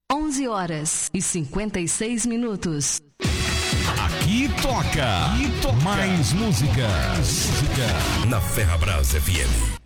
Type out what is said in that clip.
11h56. Aqui toca. Mais música. Na Ferrabras FM.